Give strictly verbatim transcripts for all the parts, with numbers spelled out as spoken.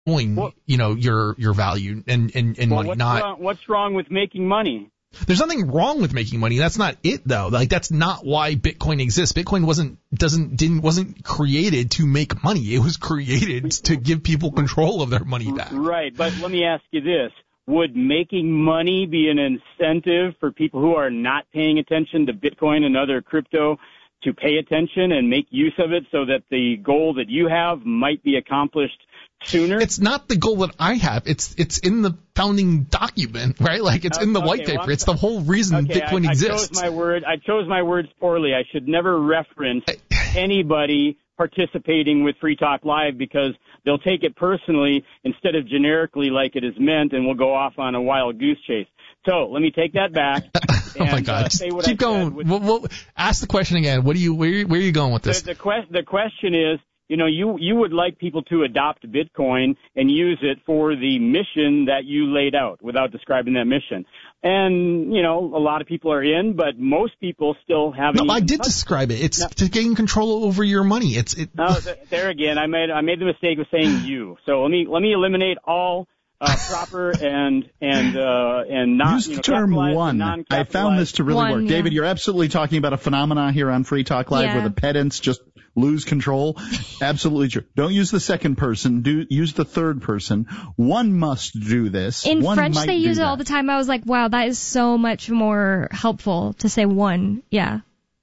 well, you know, your your value and, and, and well, money. What's not wrong, what's wrong with making money? There's nothing wrong with making money. That's not it, though. Like, that's not why Bitcoin exists. Bitcoin wasn't doesn't didn't wasn't created to make money. It was created to give people control of their money back. Right, but let me ask you this. Would making money be an incentive for people who are not paying attention to Bitcoin and other crypto to pay attention and make use of it so that the goal that you have might be accomplished sooner? It's not the goal that I have. It's it's in the founding document, right? Like, it's in the okay, white paper. well, it's the whole reason okay, Bitcoin I, I exists. Chose my word, I chose my words poorly. I should never reference anybody participating with Free Talk Live because they'll take it personally instead of generically like it is meant, and we'll go off on a wild goose chase. So let me take that back. Oh and, my God! Uh, say what Keep I going. With, we'll, we'll, ask the question again. What do you? Where, where are you going with this? The, the, que- the question is, you know, you you would like people to adopt Bitcoin and use it for the mission that you laid out without describing that mission. And, you know, a lot of people are in, but most people still haven't. No, I did describe it. It's no. to gain control over your money. It's it. No, there again, I made I made the mistake of saying you. So let me let me eliminate all uh, proper and and uh, and non. Use you know, the term one. I found this to really one, work. yeah. David, you're absolutely talking about a phenomenon here on Free Talk Live yeah. where the pedants just lose control. Absolutely true. Don't use the second person. Do use the third person. One must do this. In one French, might they use do it all that. the time. I was like, wow, that is so much more helpful to say one. Yeah.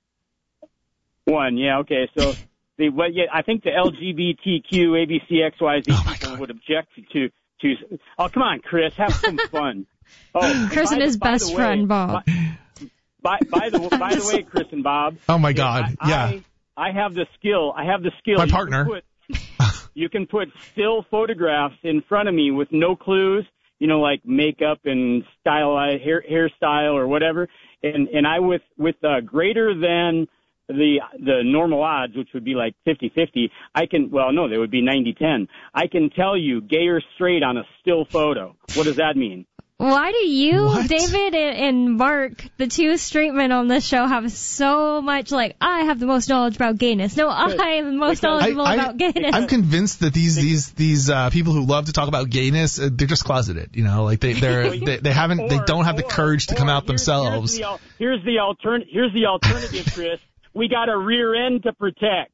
One. Yeah. Okay. So the what? Yeah, I think the L G B T Q A B C X Y Z oh people would object to to. Oh, come on, Chris, have some fun. Oh, Chris and his by best the friend way, Bob. By, by the by the way, Chris and Bob. Oh my God! I, yeah. I, I have the skill. I have the skill. My you partner. Can put, you can put still photographs in front of me with no clues, you know, like makeup and style, hair hairstyle or whatever, and and I with with uh, greater than the the normal odds, which would be like fifty-fifty. I can well no, they would be ninety ten. I can tell you gay or straight on a still photo. What does that mean? Why do you, What? David and, and Mark, the two straight men on this show, have so much, like, I have the most knowledge about gayness. No, I am the most knowledgeable I, I, about gayness. I'm convinced that these these these uh, people who love to talk about gayness, uh, they're just closeted. You know, like they they're, they they haven't Or, they don't have the or, course to come or out here's, themselves. Here's the, al- here's the altern- Here's the alternative, Chris. We got a rear end to protect.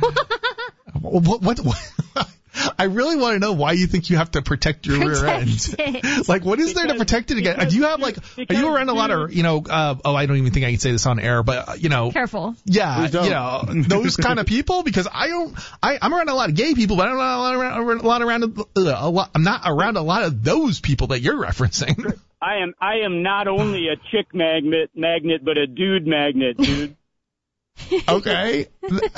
What, what, what I really want to know why you think you have to protect your rear end. It. Like, what is there to Because- protect it against? because Do you have like? you- Are you because around a lot of you know? Uh, oh, I don't even think I can say this on air, but uh, you know. Careful. Yeah, Please don't. you know those kind of people because I don't. I, I'm around a lot of gay people, but I'm not around a lot around uh, a lot. I'm not around a lot of those people that you're referencing. I am I am not only a chick magnet magnet, but a dude magnet, dude. Okay,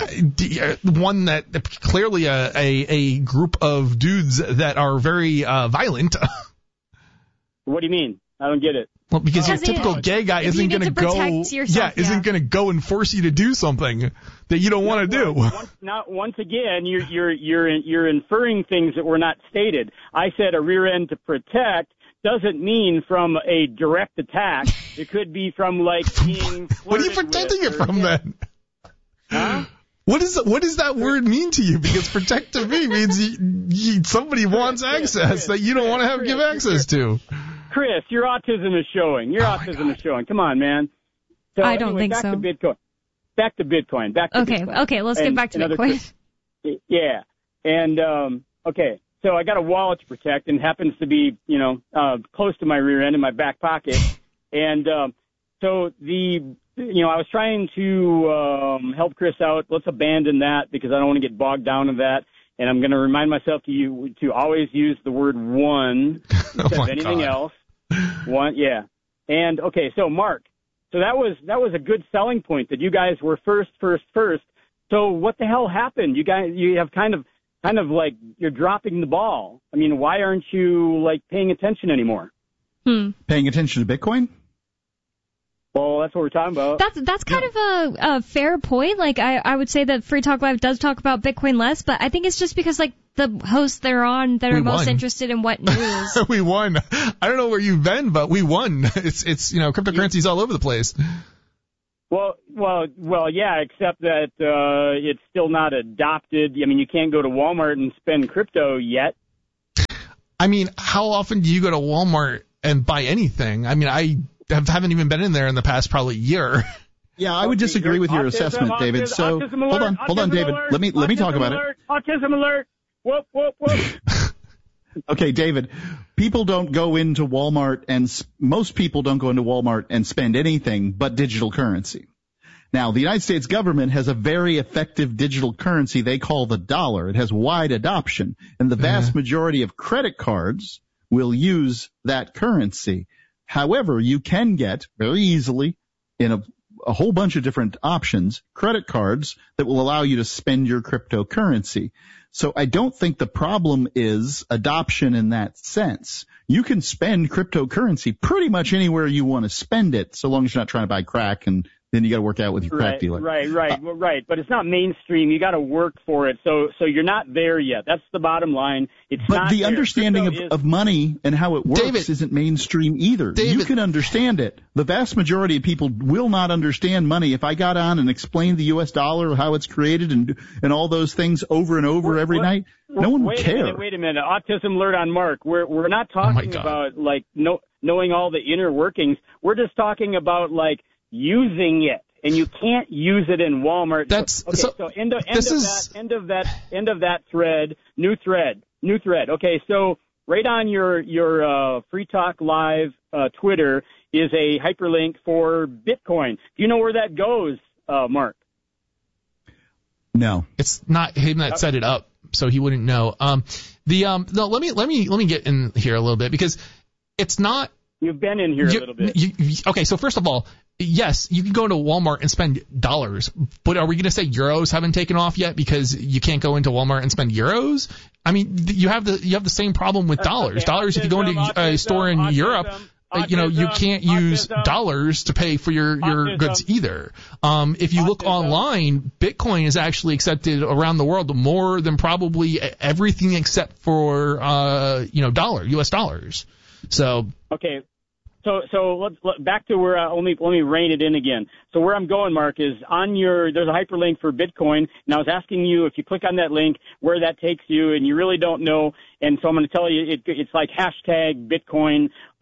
one that clearly a, a a group of dudes that are very uh, violent. What do you mean? I don't get it. Well, because your Because typical it- gay guy if isn't you going get to to go, protect yourself, yeah, yeah. isn't going to go and force you to do something that you don't want to do. Once, not once again, you're you're you're you're inferring things that were not stated. I said a rear end to protect doesn't mean from a direct attack. It could be from like being. What are you flirted protecting with it or- from yeah. then? Huh? What is what does that word mean to you? Because protect to me means you, you, somebody wants Chris, access Chris, that you don't want to have Chris, give access to. Chris, your autism is showing. Your Oh, my autism God. is showing. Come on, man. So, I don't anyway, think back so. To Bitcoin. Back to Bitcoin. Back to Okay, Bitcoin. okay, let's get And- back to and other Bitcoin. crypt- Yeah. And, um, okay, so I got a wallet to protect and happens to be, you know, uh, close to my rear end in my back pocket. And um, so the, you know, I was trying to um, help Chris out. Let's abandon that because I don't want to get bogged down in that. And I'm going to remind myself to you to always use the word one instead Oh, of my anything God. else. One, yeah. And, okay, so Mark, so that was that was a good selling point that you guys were first, first, first. So what the hell happened? You guys, you have kind of, kind of like you're dropping the ball. I mean, why aren't you like paying attention anymore? Hmm. Paying attention to Bitcoin? Well, that's what we're talking about. That's that's kind of a, a fair point. Like I, I would say that Free Talk Live does talk about Bitcoin less, but I think it's just because like the hosts they're on that We are most won. interested in what news. We won. I don't know where you've been, but we won. It's it's you know cryptocurrency's all over the place. Well, well, well, yeah, except that uh, it's still not adopted. I mean, you can't go to Walmart and spend crypto yet. I mean, how often do you go to Walmart and buy anything? I mean, I have, haven't even been in there in the past probably year. Yeah, I would disagree with your autism, assessment, autism, David. So autism alert, hold on, hold on, David. Alert, let me let me talk about alert, it. Autism alert! Whoop whoop whoop! Okay, David. People don't go into Walmart, and most people don't go into Walmart and spend anything but digital currency. Now, the United States government has a very effective digital currency they call the dollar. It has wide adoption, and the vast yeah. majority of credit cards will use that currency. However, you can get very easily in a, a whole bunch of different options, credit cards that will allow you to spend your cryptocurrency. So I don't think the problem is adoption in that sense. You can spend cryptocurrency pretty much anywhere you want to spend it, so long as you're not trying to buy crack and then you got to work out with your crack right, dealer. Right, right, Uh, right. But it's not mainstream. You got to work for it. So, so you're not there yet. That's the bottom line. It's But not the there. understanding of, Crypto is- of money and how it works David, isn't mainstream either. David, you can understand it. The vast majority of people will not understand money. If I got on and explained the U S dollar, how it's created, and and all those things over and over What- every what- night, no one would wait care. A minute, wait a minute. Autism alert on Mark. We're we're not Oh my talking God. about like no, knowing all the inner workings. We're just talking about like using it. And you can't use it in Walmart. That's okay. so, So, end of end of this is- that end of that end of that thread. New thread. New thread. Okay. So right on your your uh, Free Talk Live uh, Twitter is a hyperlink for Bitcoin. Do you know where that goes, uh, Mark? No. It's not him that set it up, so he wouldn't know. Um, the um, no, let me let me let me get in here a little bit because it's not. You've been in here you, a little bit. You, you, okay, so first of all, yes, you can go to Walmart and spend dollars, but are we going to say euros haven't taken off yet because you can't go into Walmart and spend euros? I mean, th- you have the you have the same problem with dollars. Okay, dollars, if you go into autism, a store in autism, Europe. Uh, you know, you autism, can't use autism, dollars to pay for your, your autism, goods either. Um, if you look autism. online, Bitcoin is actually accepted around the world more than probably everything except for, uh, you know, dollar, U S dollars. So. Okay. So, so let's let, back to where uh, let me let me rein it in again. So where I'm going, Mark, is on your there's a hyperlink for Bitcoin, and I was asking you if you click on that link where that takes you, and you really don't know. And so I'm going to tell you it, it's like hashtag Bitcoin uh,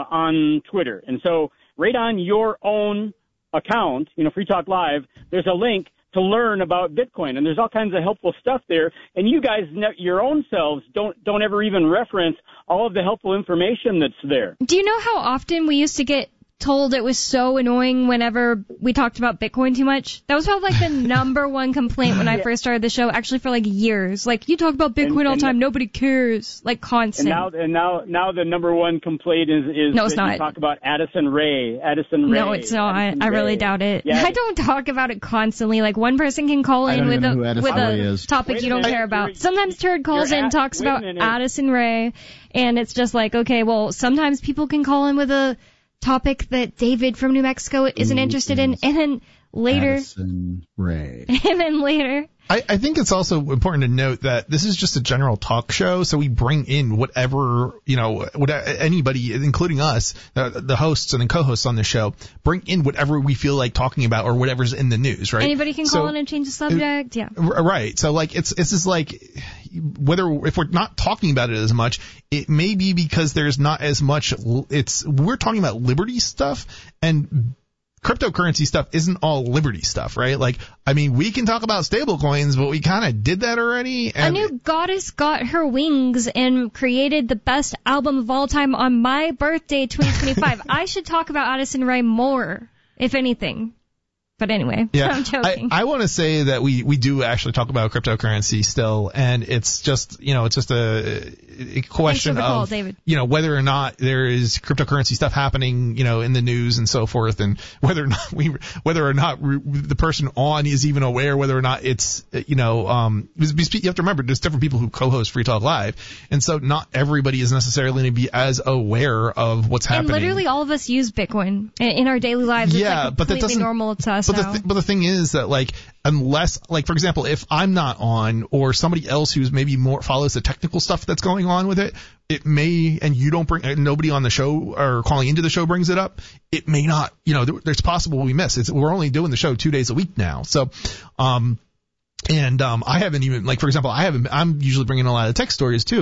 on Twitter. And so right on your own account, you know, Free Talk Live, there's a link to learn about Bitcoin, and there's all kinds of helpful stuff there. And you guys, ne- your own selves, don't don't ever even reference all of the helpful information that's there. Do you know how often we used to get told it was so annoying whenever we talked about Bitcoin too much? That was probably like the number one complaint when I Yeah. first started the show, actually for like years. Like, you talk about Bitcoin And- all and the time, the- nobody cares. Like, constant. And now, and now, now the number one complaint is is No, it's that not. you talk about Addison Ray. Addison Ray. No, it's not. Addison I really Rae. doubt it. Yeah. I don't talk about it constantly. Like, one person can call I in don't with even a know who Addison with Rae a is. topic Wait you a don't minute. care about. You're- Sometimes Turd calls you're in, at- talks wait a about minute. Addison Rae, and it's just like, okay, well, sometimes people can call in with a topic that David from New Mexico isn't Who interested in, is and then later, Addison Rae. and then later. I, I think it's also important to note that this is just a general talk show, so we bring in whatever, you know, what anybody, including us, uh, the hosts and the co-hosts on the show, bring in whatever we feel like talking about or whatever's in the news, right? Anybody can So- call in and change the subject, yeah. R- Right. So like it's it's just like whether if we're not talking about it as much, it may be because there's not as much. l- It's we're talking about liberty stuff and cryptocurrency stuff isn't all liberty stuff, right? Like I mean, we can talk about stable coins, but we kind of did that already. A And new goddess got her wings and created the best album of all time on my birthday, twenty twenty-five. I should talk about Addison Rae more, if anything. But anyway, Yeah, I'm joking. I, I want to say that we, we do actually talk about cryptocurrency still, and it's just you know it's just a, a question the call, of David. you know whether or not there is cryptocurrency stuff happening you know in the news and so forth, and whether or not we whether or not we, the person on is even aware whether or not it's you know um you have to remember there's different people who co-host Free Talk Live, and so not everybody is necessarily going to be as aware of what's and happening. literally all of us use Bitcoin in, in our daily lives. Yeah, it's like but that completely doesn't- normal to us But the, now. th- but the thing is that, like, unless, like, for example, if I'm not on or somebody else who's maybe more follows the technical stuff that's going on with it, it may, and you don't bring, and nobody on the show or calling into the show brings it up, it may not, you know, there, there's possible we miss. It's, we're only doing the show two days a week now. So, um, and, um, I haven't even, like, for example, I haven't, I'm usually bringing a lot of tech stories too.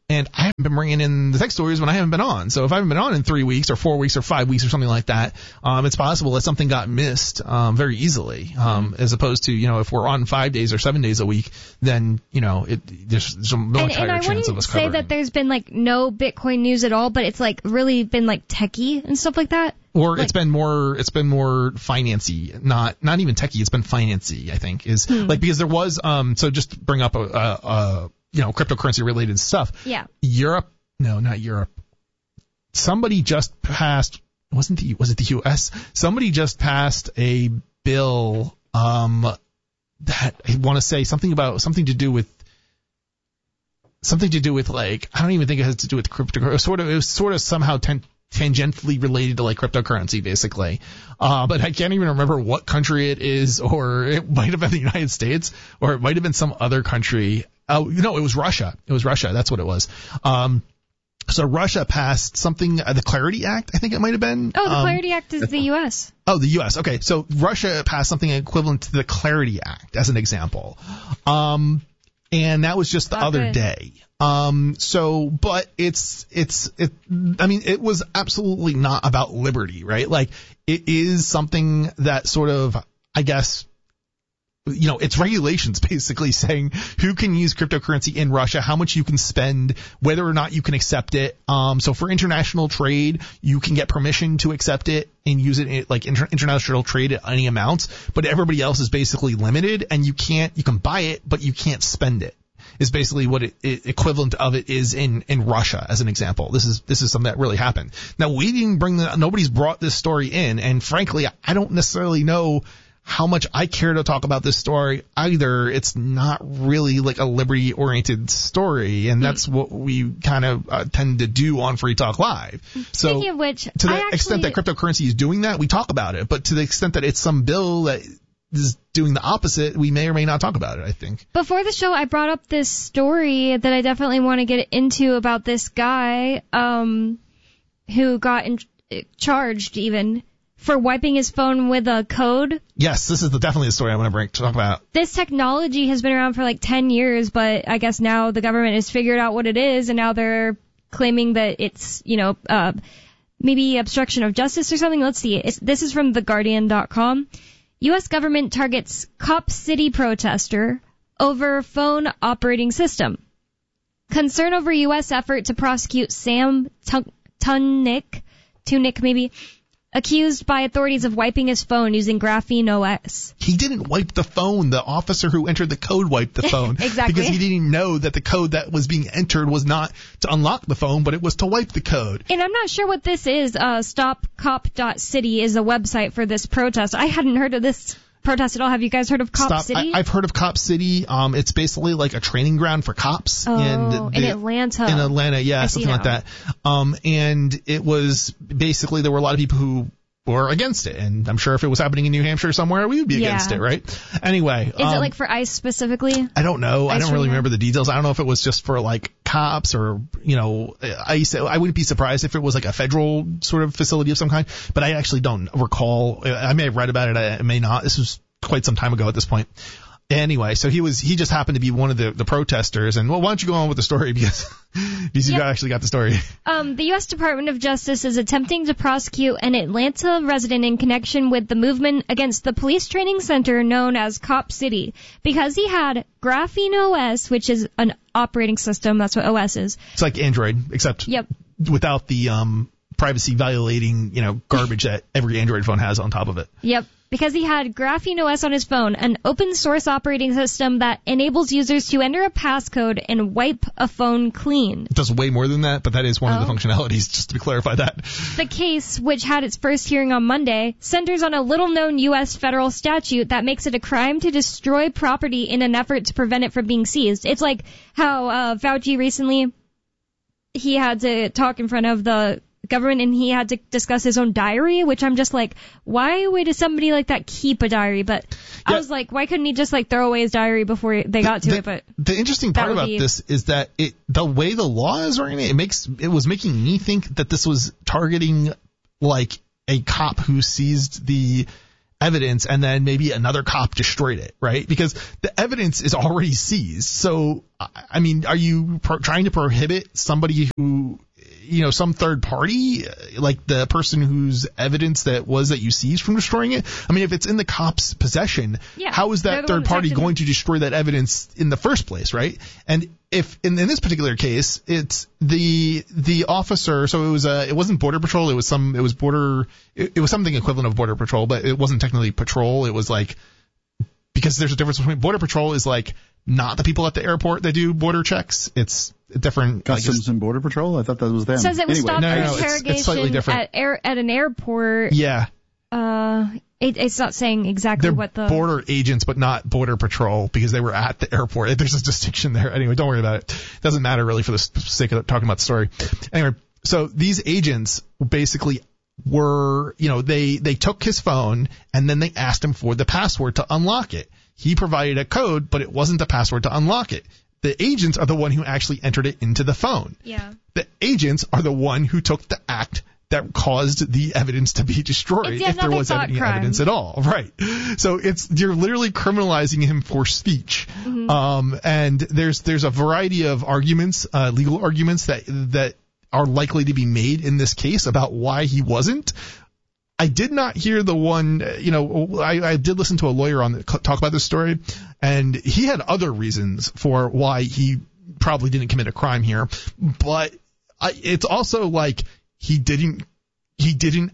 And I haven't been bringing in the tech stories when I haven't been on. So if I haven't been on in three weeks or four weeks or five weeks or something like that, um, it's possible that something got missed um, very easily. Um, as opposed to, you know, if we're on five days or seven days a week, then, you know, it, there's, there's a much and, higher and chance of us say covering. that there's been like no Bitcoin news at all, but it's like really been like techie and stuff like that. Or like, it's been more, it's been more financy, not not even techie. It's been financy, I think, is hmm. like because there was um. So just to bring up a, a, a you know cryptocurrency related stuff. Yeah. Europe, no, not Europe. Somebody just passed. Wasn't the was it the U S? Somebody just passed a bill um that I want to say something about something to do with. Something to do with like I don't even think it has to do with crypto. It was sort of it was sort of somehow ten, tangentially related to like cryptocurrency basically. Uh, but I can't even remember what country it is, or it might have been the United States, or it might have been some other country. Oh, no, it was Russia. It was Russia. That's what it was. Um, so Russia passed something, uh, the Clarity Act, I think it might have been. Oh, the um, Clarity Act is the U S. Oh, the U S. Okay. So Russia passed something equivalent to the Clarity Act as an example. Um, and that was just the Not other good. day. Um, so, but it's, it's, it, I mean, it was absolutely not about liberty, right? Like, it is something that sort of, I guess, you know, it's regulations basically saying who can use cryptocurrency in Russia, how much you can spend, whether or not you can accept it. Um, so for international trade, you can get permission to accept it and use it in, like inter- international trade at any amounts, but everybody else is basically limited, and you can't, you can buy it, but you can't spend it. Is basically what it, it equivalent of it is in, in Russia, as an example. This is this is something that really happened. Now, we didn't bring the, nobody's brought this story in, and frankly, I don't necessarily know how much I care to talk about this story either. It's not really like a liberty-oriented story, and that's what we kind of uh, tend to do on Free Talk Live. So, Speaking of which, to the I actually, extent that cryptocurrency is doing that, we talk about it. But to the extent that it's some bill that is doing the opposite, we may or may not talk about it, I think. Before the show, I brought up this story that I definitely want to get into about this guy um, who got in, charged even for wiping his phone with a code. Yes, this is the, definitely the story I want to bring to talk about. This technology has been around for like ten years, but I guess now the government has figured out what it is, and now they're claiming that it's, you know, uh, maybe obstruction of justice or something. Let's see. It's, this is from the guardian dot com. U S government targets Cop City protester over phone operating system. Concern over U S effort to prosecute Sam Tunick, Tunick maybe, accused by authorities of wiping his phone using Graphene O S. He didn't wipe the phone. The officer who entered the code wiped the phone. Exactly. Because he didn't know that the code that was being entered was not to unlock the phone, but it was to wipe the code. And I'm not sure what this is. Uh, stop cop dot city is a website for this protest. I hadn't heard of this protest at all. Have you guys heard of Cop Stop. City? I, I've heard of Cop City. Um, it's basically like a training ground for cops. Oh, and in the, Atlanta. In Atlanta, yeah, I something see like now. that. Um, and it was basically, there were a lot of people who were against it, and I'm sure if it was happening in New Hampshire somewhere, we would be Yeah. against it, right? Anyway. Is um, it like for ICE specifically? I don't know. I ICE don't really training? remember the details. I don't know if it was just for like cops or, you know, ICE. I wouldn't be surprised if it was like a federal sort of facility of some kind, but I actually don't recall. I may have read about it. I may not. This was quite some time ago at this point. Anyway, so he was, he just happened to be one of the, the protesters. And well, why don't you go on with the story, because, because Yep. you actually got the story. Um, the U S Department of Justice is attempting to prosecute an Atlanta resident in connection with the movement against the police training center known as Cop City because he had Graphene O S, which is an operating system. That's what O S is. It's like Android, except Yep. without the, um, privacy violating, you know, garbage that every Android phone has on top of it. Yep. Because he had Graphene O S on his phone, an open source operating system that enables users to enter a passcode and wipe a phone clean. It does way more than that, but that is one Oh. of the functionalities, just to clarify that. The case, which had its first hearing on Monday, centers on a little-known U S federal statute that makes it a crime to destroy property in an effort to prevent it from being seized. It's like how uh, Fauci recently, he had to talk in front of the government and he had to discuss his own diary, which I'm just like, why would somebody like that keep a diary? But I Yeah. was like, why couldn't he just like throw away his diary before they got to the, it? But the interesting part that would about be- this is that it, the way the law is written, it makes, it was making me think that this was targeting like a cop who seized the evidence and then maybe another cop destroyed it, right? Because the evidence is already seized. So, I mean, are you pro- trying to prohibit somebody who, you know, some third party, like the person whose evidence that was that you seized from destroying it? I mean, if it's in the cop's possession, yeah, how is that third party going to destroy that evidence in the first place, right? And if in, in this particular case, it's the the officer, so it was a, it wasn't Border Patrol, it was some, it was border, it, it was something equivalent of Border Patrol, but it wasn't technically patrol. It was like, because there's a difference between Border Patrol is like not the people at the airport that do border checks. It's different. Customs like and Border Patrol? I thought that was them. It says it was anyway. stopped No, for no, no, it's- interrogation it's slightly different. at air at an airport. Yeah. Uh, it, it's not saying exactly They're what the border agents, but not Border Patrol because they were at the airport. There's a distinction there. Anyway, don't worry about it. It doesn't matter really for the sake of talking about the story. Anyway, so these agents basically were, you know, they, they took his phone and then they asked him for the password to unlock it. He provided a code, but it wasn't the password to unlock it. The agents are the one who actually entered it into the phone. Yeah. The agents are the one who took the act that caused the evidence to be destroyed, It's if there another was thought any crime. evidence at all. Right. So it's, you're literally criminalizing him for speech. Mm-hmm. Um, and there's, there's a variety of arguments, uh, legal arguments that, that are likely to be made in this case about why he wasn't. I did not hear the one, you know, I, I did listen to a lawyer on the, talk about this story, and he had other reasons for why he probably didn't commit a crime here. But I, it's also like he didn't, he didn't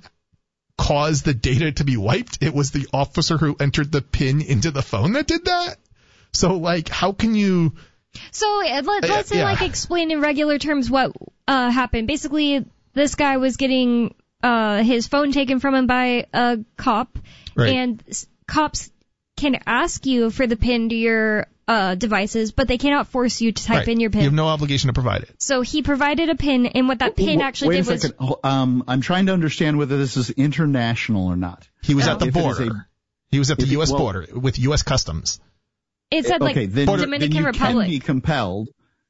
cause the data to be wiped. It was the officer who entered the PIN into the phone that did that. So, like, how can you... So uh, let, let's Uh, yeah. like explain in regular terms what uh, happened. Basically, this guy was getting uh, his phone taken from him by a cop, Right. and s- cops can ask you for the PIN to your uh, devices, but they cannot force you to type Right. in your You have PIN. no obligation to provide it. So he provided a PIN, and what that PIN Wait actually a did was second. Ho- Um, I'm trying to understand whether this is international or not. He was Oh. at the If it is border. a- He was at the if it- U S well- border with U S Customs. it said okay, like then, Dominican then you Republic. can be compelled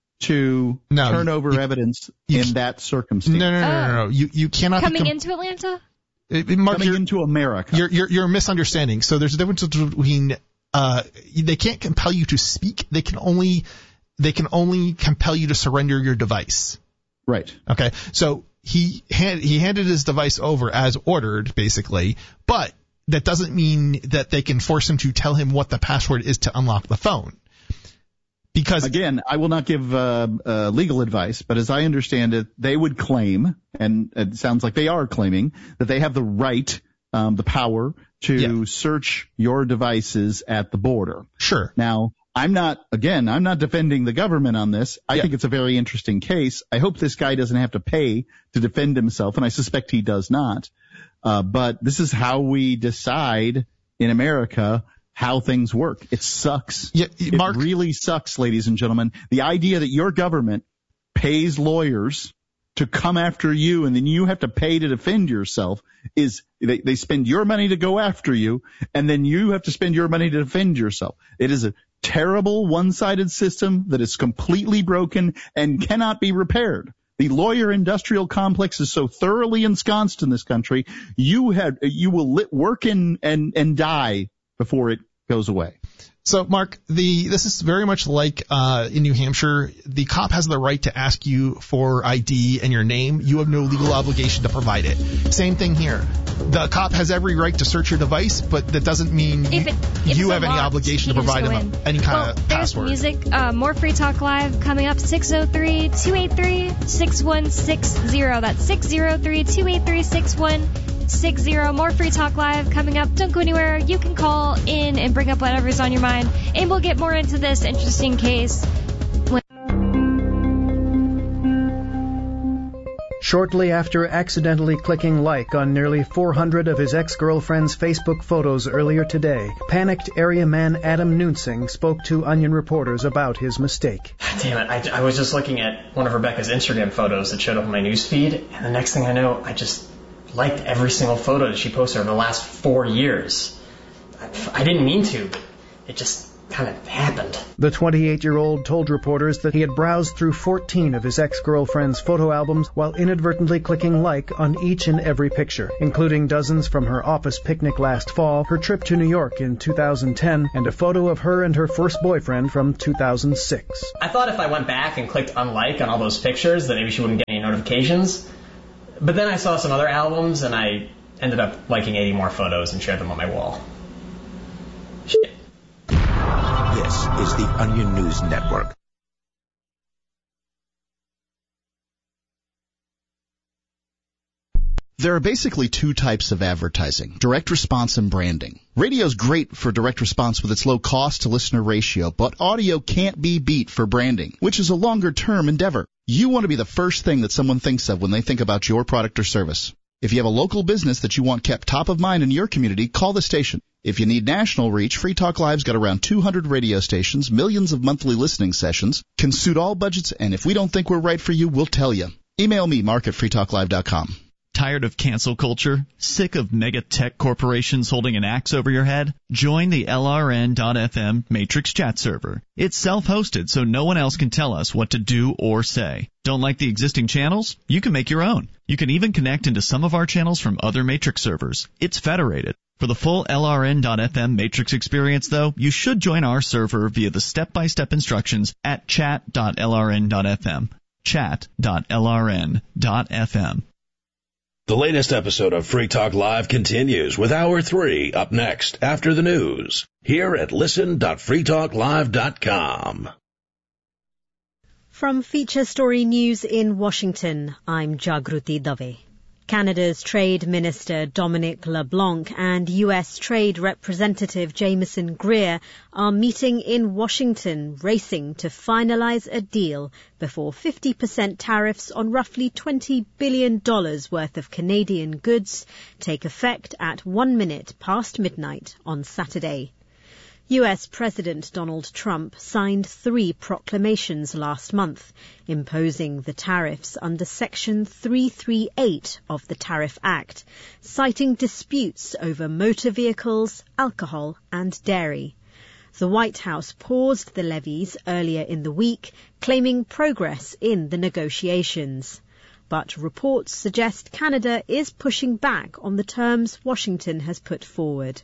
to No, turn you- over you- evidence you in c- that circumstance. No, no, no, no, no, no. You you cannot be Coming com- into Atlanta? Uh, Mark, Coming you're, into America. you're, you're, you're misunderstanding. So there's a difference between, uh, they can't compel you to speak. They can only, they can only compel you to surrender your device. Right. Okay. So he hand, he handed his device over as ordered, basically, but that doesn't mean that they can force him to tell him what the password is to unlock the phone. Because Again, I will not give uh, uh, legal advice, but as I understand it, they would claim, and it sounds like they are claiming, that they have the right, um, the power to Yeah. search your devices at the border. sure. Now, I'm not, again, I'm not defending the government on this. I Yeah. think it's a very interesting case. I hope this guy doesn't have to pay to defend himself, and I suspect he does not. Uh, but this is how we decide in America how things work. It sucks. Yeah, It Mark, really sucks, ladies and gentlemen. The idea that your government pays lawyers to come after you and then you have to pay to defend yourself is they, they spend your money to go after you and then you have to spend your money to defend yourself. It is a terrible one-sided system that is completely broken and cannot be repaired. The lawyer industrial complex is so thoroughly ensconced in this country, you have, you will lit, work in and, and die before it goes away. So, Mark, the this is very much like uh, in New Hampshire. The cop has the right to ask you for I D and your name. You have no legal obligation to provide it. Same thing here. The cop has every right to search your device, but that doesn't mean If it, if you it's have any unlocked, obligation to you can just provide go him in. a, any kind well, of there's password. music, uh, more Free Talk Live coming up, six oh three, two eight three, six one six zero. That's six oh three, two eight three, six one six zero. More Free Talk Live coming up. Don't go anywhere. You can call in and bring up whatever's on your mind, and we'll get more into this interesting case. Shortly after accidentally clicking like on nearly four hundred of his ex-girlfriend's Facebook photos earlier today, panicked area man Adam Nuensing spoke to Onion reporters about his mistake. Damn it, I, I was just looking at one of Rebecca's Instagram photos that showed up on my newsfeed, and the next thing I know, I just liked every single photo that she posted over the last four years. I, I didn't mean to, but it just kind of happened. The twenty-eight-year-old told reporters that he had browsed through fourteen of his ex-girlfriend's photo albums while inadvertently clicking like on each and every picture, including dozens from her office picnic last fall, her trip to New York in two thousand ten, and a photo of her and her first boyfriend from two thousand six. I thought if I went back and clicked unlike on all those pictures that maybe she wouldn't get any notifications. But then I saw some other albums and I ended up liking eighty more photos and shared them on my wall. Shit. This is the Onion News Network. There are basically two types of advertising, direct response and branding. Radio's great for direct response with its low cost to listener ratio, but audio can't be beat for branding, which is a longer term endeavor. You want to be the first thing that someone thinks of when they think about your product or service. If you have a local business that you want kept top of mind in your community, call the station. If you need national reach, Free Talk Live's got around two hundred radio stations, millions of monthly listening sessions, can suit all budgets, and if we don't think we're right for you, we'll tell you. Email me, mark at free talk live dot com. Tired of cancel culture? Sick of mega tech corporations holding an axe over your head? Join the L R N dot F M Matrix chat server. It's self-hosted, so no one else can tell us what to do or say. Don't like the existing channels? You can make your own. You can even connect into some of our channels from other Matrix servers. It's federated. For the full L R N dot F M Matrix experience, though, you should join our server via the step-by-step instructions at chat dot L R N dot F M. chat dot L R N dot F M. The latest episode of Free Talk Live continues with Hour three up next after the news here at listen dot free talk live dot com. From Feature Story News in Washington, I'm Jagruti Dave. Canada's Trade Minister Dominic LeBlanc and U S Trade Representative Jameson Greer are meeting in Washington, racing to finalize a deal before fifty percent tariffs on roughly twenty billion dollars worth of Canadian goods take effect at one minute past midnight on Saturday. U S President Donald Trump signed three proclamations last month, imposing the tariffs under Section three thirty-eight of the Tariff Act, citing disputes over motor vehicles, alcohol, and dairy. The White House paused the levies earlier in the week, claiming progress in the negotiations. But reports suggest Canada is pushing back on the terms Washington has put forward.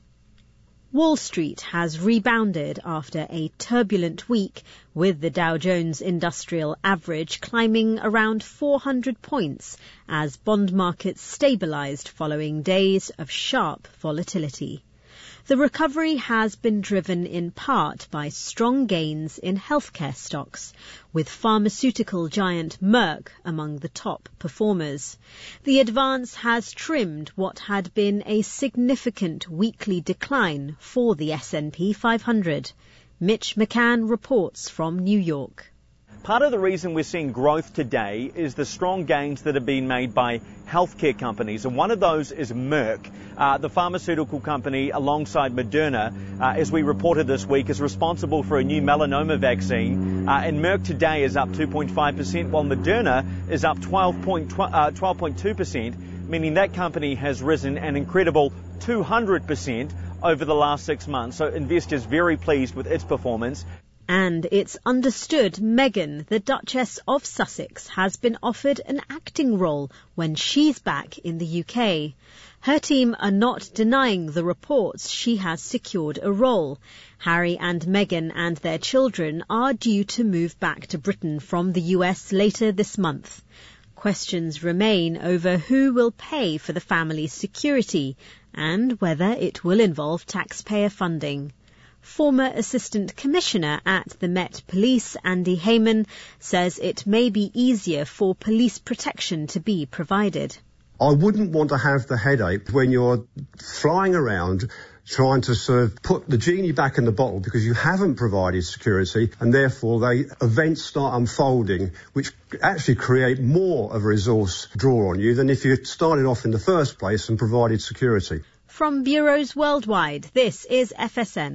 Wall Street has rebounded after a turbulent week, with the Dow Jones Industrial Average climbing around four hundred points as bond markets stabilized following days of sharp volatility. The recovery has been driven in part by strong gains in healthcare stocks, with pharmaceutical giant Merck among the top performers. The advance has trimmed what had been a significant weekly decline for the S and P five hundred. Mitch McCann reports from New York. Part of the reason we're seeing growth today is the strong gains that have been made by healthcare companies, and one of those is Merck. Uh, the pharmaceutical company, alongside Moderna, uh, as we reported this week, is responsible for a new melanoma vaccine, uh, and Merck today is up two point five percent, while Moderna is up twelve point two percent, meaning that company has risen an incredible two hundred percent over the last six months. So investors very pleased with its performance. And it's understood Meghan, the Duchess of Sussex, has been offered an acting role when she's back in the U K. Her team are not denying the reports she has secured a role. Harry and Meghan and their children are due to move back to Britain from the U S later this month. Questions remain over who will pay for the family's security and whether it will involve taxpayer funding. Former Assistant Commissioner at the Met Police, Andy Heyman, says it may be easier for police protection to be provided. I wouldn't want to have the headache when you're flying around trying to sort of put the genie back in the bottle because you haven't provided security, and therefore they events start unfolding which actually create more of a resource draw on you than if you started off in the first place and provided security. From bureaus worldwide, this is F S N.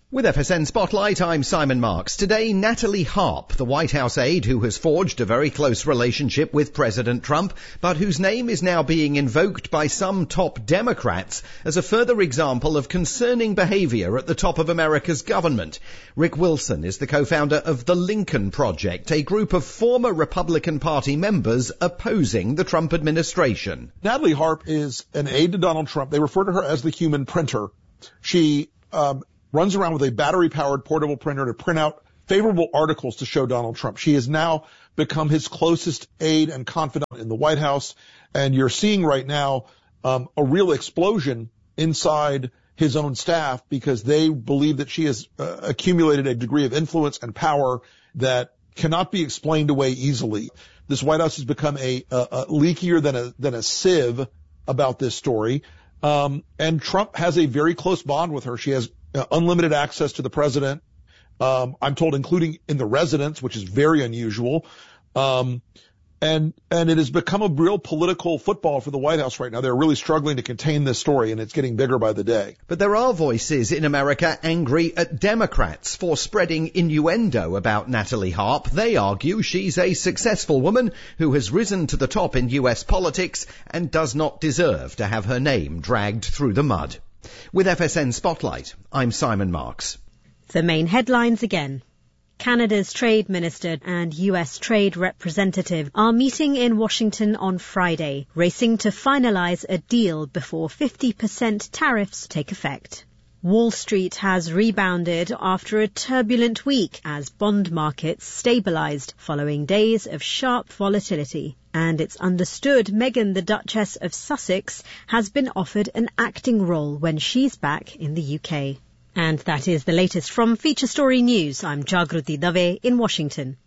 With F S N Spotlight, I'm Simon Marks. Today, Natalie Harp, the White House aide who has forged a very close relationship with President Trump, but whose name is now being invoked by some top Democrats as a further example of concerning behavior at the top of America's government. Rick Wilson is the co-founder of the Lincoln Project, a group of former Republican Party members opposing the Trump administration. Natalie Harp is an aide to Donald Trump. They refer to her as the human printer. She um, runs around with a battery-powered portable printer to print out favorable articles to show Donald Trump. She has now become his closest aide and confidant in the White House, and you're seeing right now um, a real explosion inside his own staff because they believe that she has uh, accumulated a degree of influence and power that cannot be explained away easily. This White House has become a, a, a leakier than a than a sieve about this story, um, and Trump has a very close bond with her. She has Uh, unlimited access to the president, um, I'm told, including in the residence, which is very unusual. Um, and and it has become a real political football for the White House right now. They're really struggling to contain this story, and it's getting bigger by the day. But there are voices in America angry at Democrats for spreading innuendo about Natalie Harp. They argue she's a successful woman who has risen to the top in U S politics and does not deserve to have her name dragged through the mud. With F S N Spotlight, I'm Simon Marks. The main headlines again. Canada's Trade Minister and U S Trade Representative are meeting in Washington on Friday, racing to finalise a deal before fifty percent tariffs take effect. Wall Street has rebounded after a turbulent week as bond markets stabilised following days of sharp volatility. And it's understood Meghan, the Duchess of Sussex, has been offered an acting role when she's back in the U K. And that is the latest from Feature Story News. I'm Jagruti Dave in Washington.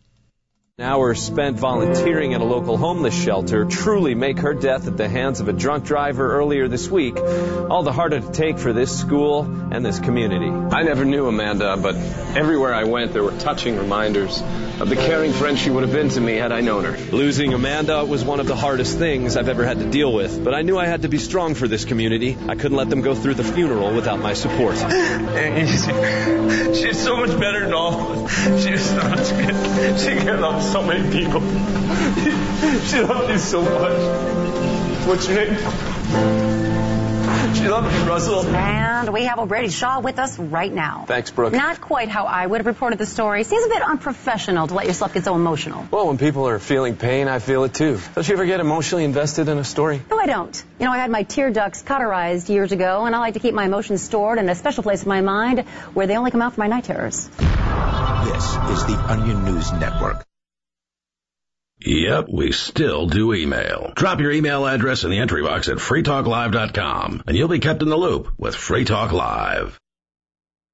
Hours spent volunteering at a local homeless shelter truly make her death at the hands of a drunk driver earlier this week all the harder to take for this school and this community. I never knew Amanda, but everywhere I went there were touching reminders of the caring friend she would have been to me had I known her. Losing Amanda was one of the hardest things I've ever had to deal with, but I knew I had to be strong for this community. I couldn't let them go through the funeral without my support. She's so much better than all of us. She was so much good. She cared about so many people. She loved you so much. What's your name? She loved you, Russell. And we have O'Brady Shaw with us right now. Thanks, Brooke. Not quite how I would have reported the story. Seems a bit unprofessional to let yourself get so emotional. Well, when people are feeling pain, I feel it too. Don't you ever get emotionally invested in a story? No, I don't. You know, I had my tear ducts cauterized years ago, and I like to keep my emotions stored in a special place in my mind where they only come out for my night terrors. This is the Onion News Network. Yep, we still do email. Drop your email address in the entry box at free talk live dot com, and you'll be kept in the loop with Free Talk Live.